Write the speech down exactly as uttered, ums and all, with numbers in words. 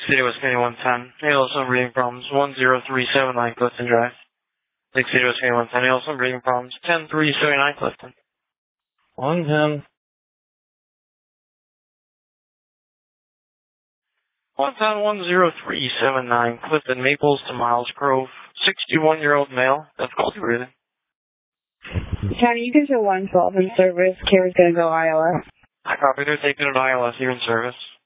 City West County one ten. Hey, also breathing problems. one zero three seven nine Clifton Drive. Lake City West County one ten. Hey, also breathing problems. ten three seven nine Clifton. one ten. one ten one zero three seven nine Clifton Maples to Miles Grove. sixty-one-year-old male. Difficulty breathing. County, you can show one twelve in service. Carrier's going to go I L S. I copy. They're taking an I L S here in service.